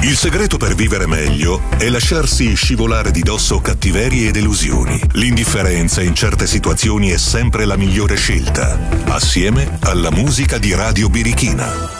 Il segreto per vivere meglio è lasciarsi scivolare di dosso cattiverie e delusioni. L'indifferenza in certe situazioni è sempre la migliore scelta, assieme alla musica di Radio Birichina.